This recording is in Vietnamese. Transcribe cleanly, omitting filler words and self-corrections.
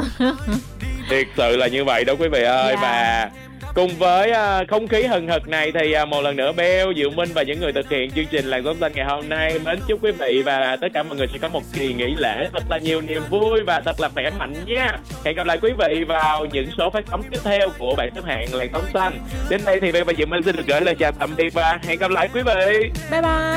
Thiệt sự là như vậy đó quý vị ơi. Dạ. Và cùng với không khí hừng hực này thì một lần nữa Bell, Diệu Minh và những người thực hiện chương trình Làn Sóng Xanh ngày hôm nay mến chúc quý vị và tất cả mọi người sẽ có một kỳ nghỉ lễ thật là nhiều niềm vui và thật là khỏe mạnh nha. Hẹn gặp lại quý vị vào những số phát sóng tiếp theo của bảng xếp hạng Làn Sóng Xanh. Đến đây thì Bell và Diệu Minh xin được gửi lời chào tạm biệt và hẹn gặp lại quý vị. Bye bye.